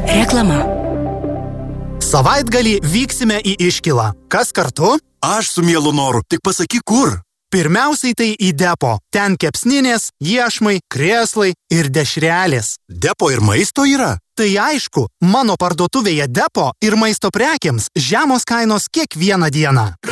Reklama. Savaitgalį vyksime į Iškilą. Kas kartu? Aš su mielu noru, tik pasakyk kur. Pirmiausiai tai į depo. Ten kepsninės, iešmai, krėslai ir dešrelės. Depo ir maisto yra? Tai aišku, mano parduotuvėje depo ir maisto prekiams žemos kainos kiekvieną dieną.